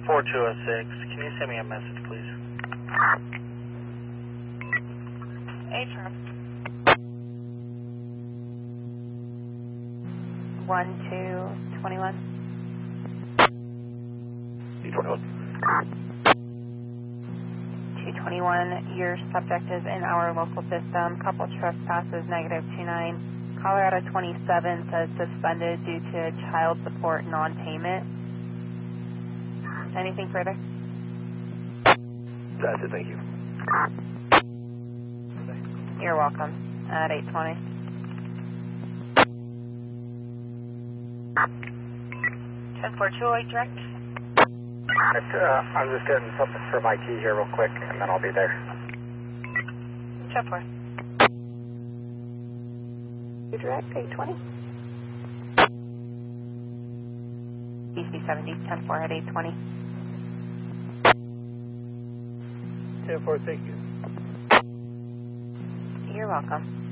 4206. Can you send me a message, please? Atrium. 1221. 221, your subject is in our local system. Couple trespasses, -29. Colorado 27 says suspended due to child support non-payment. Anything further? That's it, thank you. You're welcome. At 820. 10428 direct. I'm just getting something for my key here real quick, and then I'll be there. 104. You direct, 820. DC 70, 104 at 820. 10-4, thank you. You're welcome.